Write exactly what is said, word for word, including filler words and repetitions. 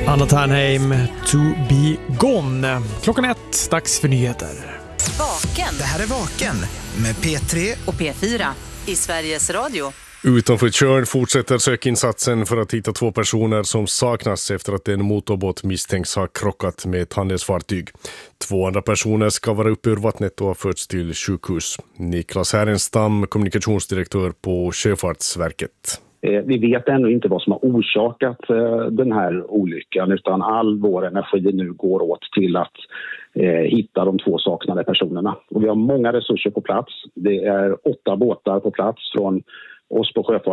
Anna Ternheim, To Be Gone. Klockan ett, dags för nyheter. Vaken. Det här är Vaken med P tre och P fyra i Sveriges Radio. Utanför Tjörn fortsätter sökinsatsen för att hitta två personer som saknas efter att en motorbåt misstänks ha krockat med ett handelsfartyg. Två andra personer ska vara uppe ur vattnet och har förts till sjukhus. Niklas Härenstam, kommunikationsdirektör på Sjöfartsverket. Vi vet ännu inte vad som har orsakat den här olyckan, utan all vår energi nu går åt till att hitta de två saknade personerna. Och vi har många resurser på plats. Det är åtta båtar på plats från oss på Sjöfart